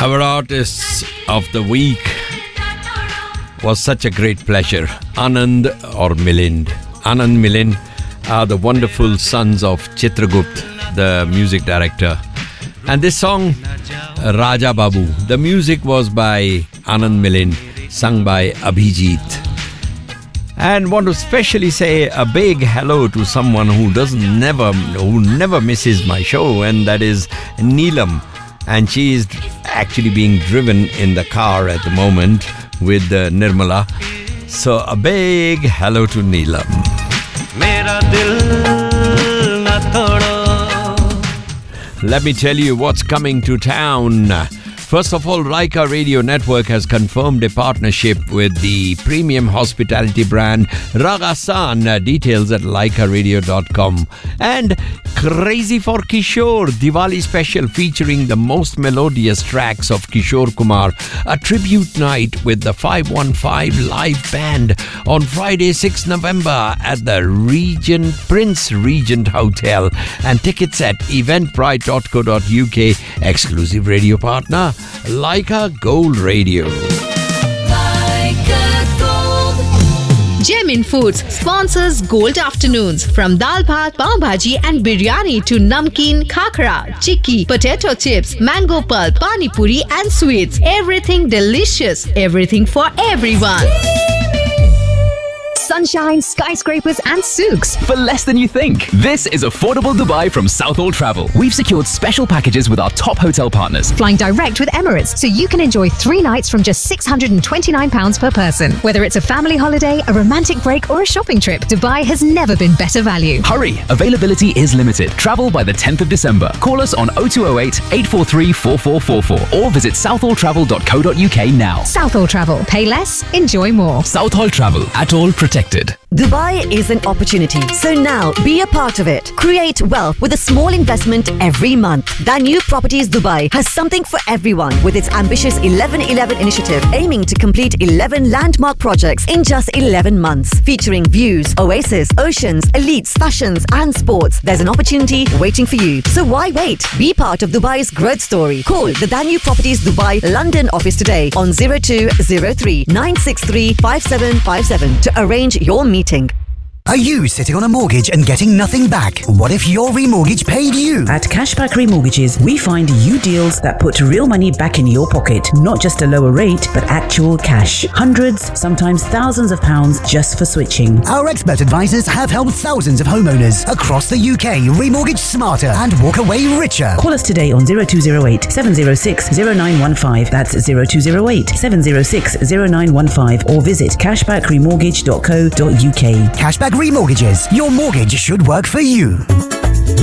Our artists of the week was such a great pleasure. Anand or Milind. Anand Milind are the wonderful sons of Chitragupt, the music director. And this song, Raja Babu, the music was by Anand Milind, sung by Abhijit. And want to specially say a big hello to someone who never misses my show, and that is Neelam. And she is actually being driven in the car at the moment with Nirmala. So a big hello to Neelam. Mera dil na todo. Let me tell you what's coming to town. First of all, Raika Radio Network has confirmed a partnership with the premium hospitality brand Ragasan. Details at laikaradio.com. And Crazy for Kishore, Diwali special featuring the most melodious tracks of Kishore Kumar. A tribute night with the 515 live band on Friday, 6 November at the Prince Regent Hotel. And tickets at eventbrite.co.uk. Exclusive radio partner, Laika Gold Radio. Gemin Foods sponsors Gold Afternoons. From dal bhat, pav bhaji and biryani to namkeen, khakra, chikki, potato chips, mango pulp, pani puri and sweets. Everything delicious. Everything for everyone. Sunshine, skyscrapers and souks for less than you think. This is affordable Dubai from Southall Travel. We've secured special packages with our top hotel partners. Flying direct with Emirates, so you can enjoy 3 nights from just £629 per person. Whether it's a family holiday, a romantic break or a shopping trip, Dubai has never been better value. Hurry, availability is limited. Travel by the 10th of December. Call us on 0208 843 4444 or visit southalltravel.co.uk now. Southall Travel. Pay less, enjoy more. Southall Travel, at all protected. Dubai is an opportunity, so now be a part of it. Create wealth with a small investment every month. Danube Properties Dubai has something for everyone with its ambitious 11-11 initiative, aiming to complete 11 landmark projects in just 11 months, featuring views, oasis, oceans, elites, fashions and sports. There's an opportunity waiting for you. So why wait? Be part of Dubai's growth story. Call the Danube Properties Dubai London office today on 0203 963 5757 to arrange your meeting. Are you sitting on a mortgage and getting nothing back? What if your remortgage paid you? At Cashback Remortgages, we find you deals that put real money back in your pocket, not just a lower rate, but actual cash. Hundreds, sometimes thousands of pounds just for switching. Our expert advisors have helped thousands of homeowners across the UK remortgage smarter and walk away richer. Call us today on 0208 706 0915. That's 0208 706 0915 or visit cashbackremortgage.co.uk. Cashback Remortgages. Your mortgage should work for you.